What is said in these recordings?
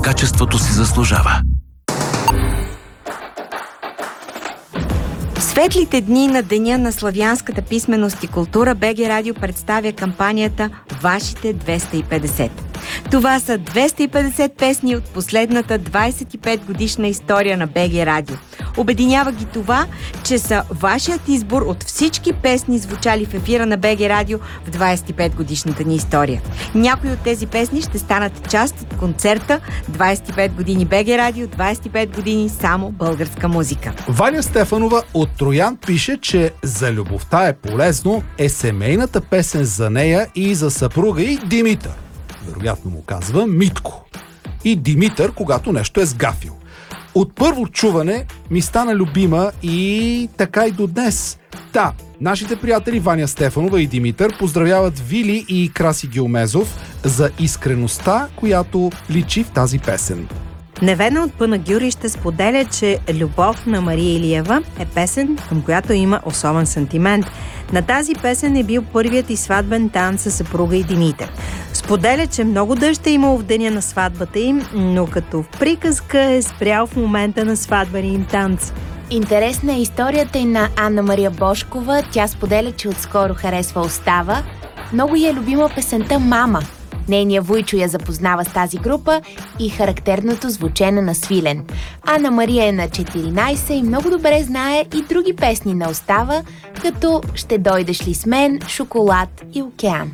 качеството си заслужава. В светлите дни на Деня на славянската писменост и култура БГ Радио представя кампанията «Вашите 250». Това са 250 песни от последната 25-годишна история на БГ Радио. Обединява ги това, че са вашият избор от всички песни, звучали в ефира на БГ Радио в 25-годишната ни история. Някои от тези песни ще станат част от концерта 25 години БГ Радио, 25 години само българска музика. Ваня Стефанова от Троян пише, че за любовта е полезно е семейната песен за нея и за съпруга и Димитър. Вероятно му казва Митко. И Димитър, когато нещо е сгафил. От първо чуване ми стана любима и така и до днес. Да, нашите приятели Ваня Стефанова и Димитър поздравяват Вили и Краси Гилмезов за искреността, която личи в тази песен. Невена от Панагюрище споделя, че Любов на Мария Илиева е песен, към която има особен сантимент. На тази песен е бил първият и сватбен танц със съпруга и Димитър. Споделя, че много дъжд е имало в деня на сватбата им, но като в приказка е спрял в момента на сватбения им танц. Интересна е историята и на Анна Мария Бошкова. Тя споделя, че отскоро харесва Остава. Много е любима песента «Мама». Нейният вуйчо я запознава с тази група и характерното звучене на Свилен. Анна Мария е на 14 и много добре знае и други песни на Остава, като «Ще дойдеш ли с мен», «Шоколад» и «Океан».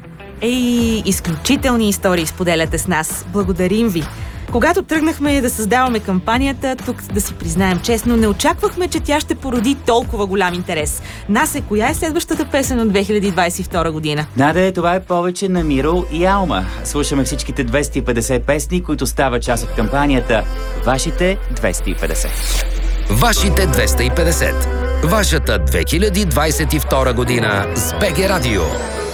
Изключителни истории споделяте с нас. Благодарим ви. Когато тръгнахме да създаваме кампанията, тук да си признаем честно, не очаквахме, че тя ще породи толкова голям интерес. Насе, коя е следващата песен от 2022 година? Наде, това е повече на Миро и Алма. Слушаме всичките 250 песни, които стават част от кампанията Вашите 250. Вашите 250. Вашата 2022 година с БГ Радио.